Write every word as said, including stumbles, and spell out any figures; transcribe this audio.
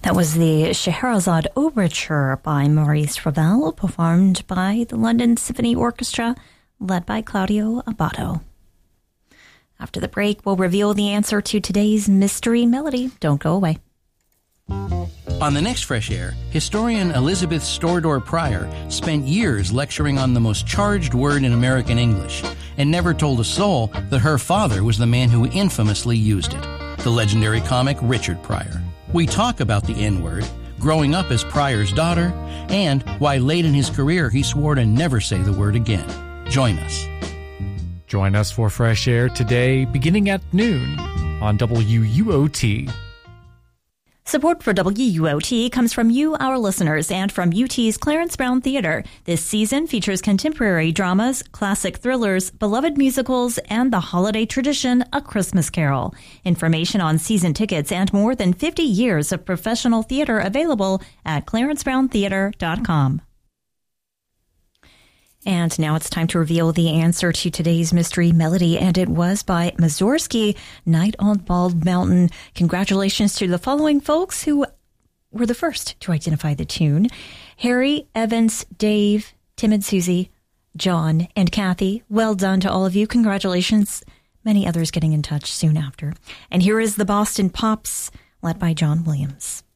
That was the Scheherazade Overture by Maurice Ravel, performed by the London Symphony Orchestra, led by Claudio Abbado. After the break, we'll reveal the answer to today's mystery melody. Don't go away. On the next Fresh Air, historian Elizabeth Storedore Pryor spent years lecturing on the most charged word in American English and never told a soul that her father was the man who infamously used it, the legendary comic Richard Pryor. We talk about the N-word, growing up as Pryor's daughter, and why late in his career he swore to never say the word again. Join us. Join us for Fresh Air today, beginning at noon on W U O T. Support for W U O T comes from you, our listeners, and from U T's Clarence Brown Theater. This season features contemporary dramas, classic thrillers, beloved musicals, and the holiday tradition, A Christmas Carol. Information on season tickets and more than fifty years of professional theater available at clarence brown theater dot com. And now it's time to reveal the answer to today's mystery melody, and it was by Mussorgsky, Night on Bald Mountain. Congratulations to the following folks who were the first to identify the tune: Harry, Evans, Dave, Tim and Susie, John, and Kathy. Well done to all of you. Congratulations. Many others getting in touch soon after. And here is the Boston Pops, led by John Williams.